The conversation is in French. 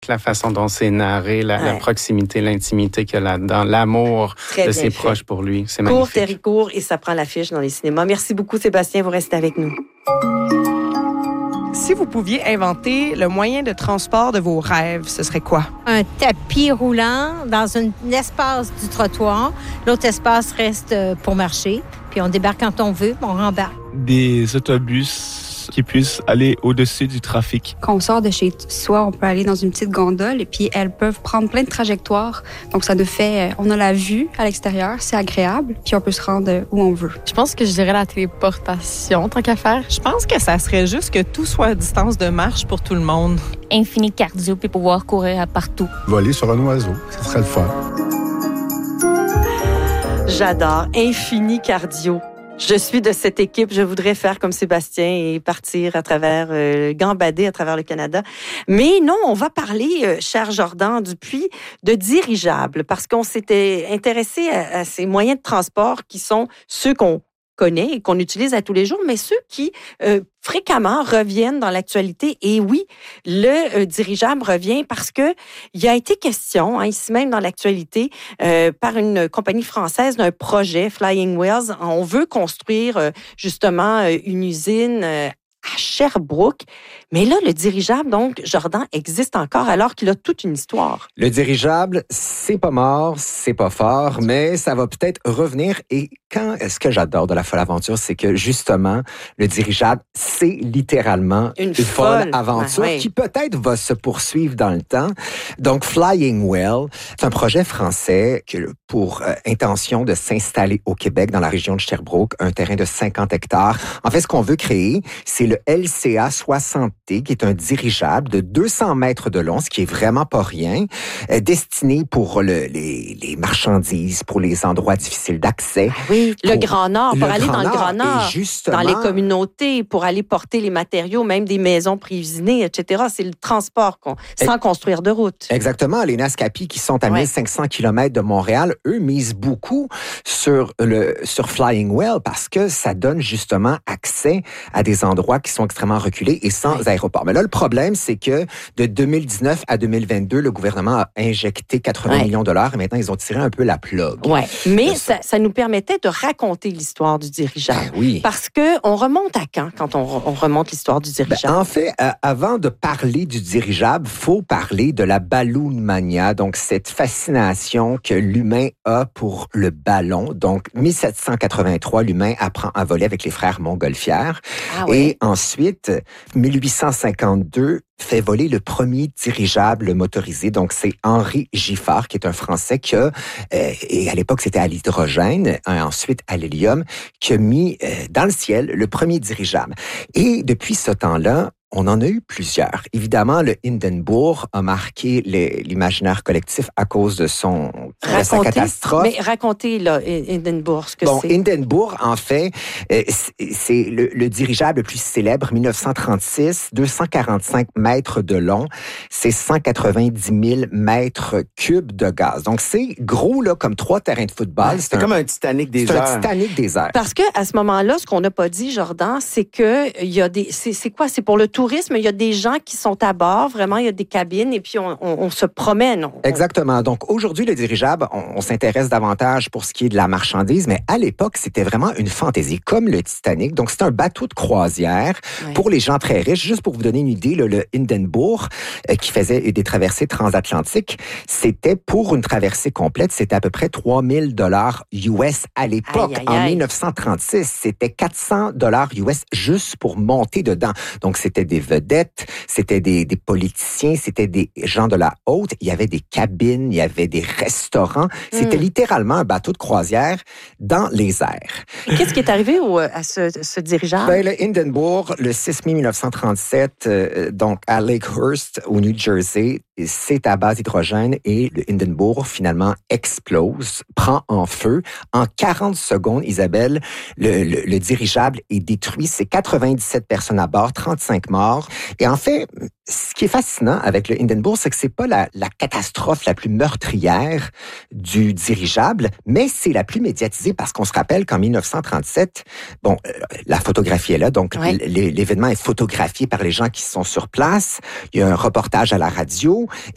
la façon dont c'est narré, la proximité, l'intimité qu'il y a là-dedans, l'amour de ses proches pour lui. C'est magnifique. Court, Terry court, et ça prend l'affiche dans les cinémas. Merci beaucoup, Sébastien. Vous restez avec nous. Si vous pouviez inventer le moyen de transport de vos rêves, ce serait quoi? Un tapis roulant dans un espace du trottoir. L'autre espace reste pour marcher. Puis on débarque quand on veut, on rembarque. Des autobus qui puissent aller au-dessus du trafic. Quand on sort de chez soi, on peut aller dans une petite gondole et puis elles peuvent prendre plein de trajectoires. Donc ça nous fait, on a la vue à l'extérieur, c'est agréable, puis on peut se rendre où on veut. Je pense que je dirais la téléportation, tant qu'à faire. Je pense que ça serait juste que tout soit à distance de marche pour tout le monde. Infini cardio, puis pouvoir courir partout. Voler sur un oiseau, ça serait le fun. J'adore. Infini cardio. Je suis de cette équipe. Je voudrais faire comme Sébastien et partir à travers, gambader à travers le Canada. Mais non, on va parler, cher Jordan Dupuis, de dirigeables, parce qu'on s'était intéressé à ces moyens de transport qui sont ceux qu'on connaît et qu'on utilise à tous les jours, mais ceux qui fréquemment reviennent dans l'actualité. Et oui, le dirigeable revient parce que il a été question, ici même dans l'actualité, par une compagnie française d'un projet, Flying Wheels. On veut construire justement une usine à Sherbrooke. Mais là, le dirigeable, donc, Jordan, existe encore alors qu'il a toute une histoire. Le dirigeable, c'est pas mort, c'est pas fort, mais ça va peut-être revenir. Et ce que j'adore de la folle aventure, c'est que justement, le dirigeable, c'est littéralement une folle aventure qui peut-être va se poursuivre dans le temps. Donc, Flying Wheel, c'est un projet français pour intention de s'installer au Québec, dans la région de Sherbrooke, un terrain de 50 hectares. En fait, ce qu'on veut créer, c'est le LCA 60T, qui est un dirigeable de 200 mètres de long, ce qui est vraiment pas rien, destiné pour les marchandises, pour les endroits difficiles d'accès. Oui, le Grand Nord, pour aller dans le Grand Nord, justement, dans les communautés, pour aller porter les matériaux, même des maisons préusinées, etc. C'est le transport sans construire de route. Exactement. Les Nascapi, qui sont à 1500 km de Montréal, eux misent beaucoup sur Flying Wheel parce que ça donne justement accès à des endroits qui sont extrêmement reculés et sans aéroport. Mais là, le problème, c'est que de 2019 à 2022, le gouvernement a injecté 80 millions de dollars et maintenant, ils ont tiré un peu la plug. Ouais. Mais ça nous permettait de raconter l'histoire du dirigeable. Oui. Parce qu'on remonte à quand on remonte l'histoire du dirigeable? En fait, avant de parler du dirigeable, il faut parler de la balloon mania, donc cette fascination que l'humain a pour le ballon. Donc, 1783, l'humain apprend à voler avec les frères Montgolfière. Et ensuite, 1852, fait voler le premier dirigeable motorisé. Donc, c'est Henri Giffard, qui est un Français qui a, et à l'époque, c'était à l'hydrogène, ensuite à l'hélium, qui a mis dans le ciel le premier dirigeable. Et depuis ce temps-là, on en a eu plusieurs. Évidemment, le Hindenburg a marqué l'imaginaire collectif à cause de sa catastrophe. Mais racontez, là, Hindenburg, ce que c'est. Hindenburg, en fait, c'est le dirigeable le plus célèbre, 1936, 245 mètres de long, c'est 190 000 mètres cubes de gaz. Donc, c'est gros, là, comme 3 terrains de football. C'est comme un Titanic des airs. C'est un Titanic des airs. Parce que à ce moment-là, ce qu'on n'a pas dit, Jordan, c'est que il y a c'est quoi? C'est pour le tourisme, il y a des gens qui sont à bord, vraiment, il y a des cabines et puis on se promène. Exactement. Donc, aujourd'hui, le dirigeable, on s'intéresse davantage pour ce qui est de la marchandise, mais à l'époque, c'était vraiment une fantaisie, comme le Titanic. Donc, c'est un bateau de croisière pour les gens très riches. Juste pour vous donner une idée, le Hindenburg, qui faisait des traversées transatlantiques, c'était pour une traversée complète, c'était à peu près 3 000 $ US à l'époque. En 1936, c'était 400 $ US juste pour monter dedans. Donc, c'était des vedettes, c'était des politiciens, c'était des gens de la haute. Il y avait des cabines, il y avait des restaurants. C'était littéralement un bateau de croisière dans les airs. Qu'est-ce qui est arrivé à ce dirigeable? Le Hindenburg, le 6 mai 1937, donc à Lakehurst, au New Jersey, c'est à base d'hydrogène et le Hindenburg finalement explose, prend en feu. En 40 secondes, Isabelle, le dirigeable est détruit. C'est 97 personnes à bord, 35 morts. Et en fait, ce qui est fascinant avec le Hindenburg, c'est que c'est pas la catastrophe la plus meurtrière du dirigeable, mais c'est la plus médiatisée parce qu'on se rappelle qu'en 1937, la photographie est là, donc l'événement est photographié par les gens qui sont sur place. Il y a un reportage à la radio